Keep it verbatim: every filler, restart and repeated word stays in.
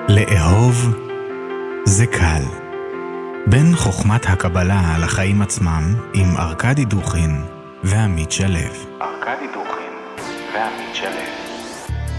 לאהוב זה קל. בין חוכמת הקבלה על החיים עצמם עם ארכדי דוכין ועמית שלו. ארכדי דוכין ועמית שלו.